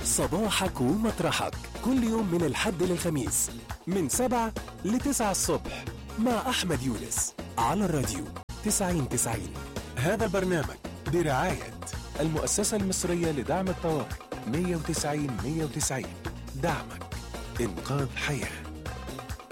صباحك ومطرحك كل يوم من الحد للخميس من 7 ل9 الصبح مع أحمد يونس على الراديو 90-90. هذا البرنامج برعاية المؤسسة المصرية لدعم الطوارئ 190 190. دعمك إنقاذ حياة.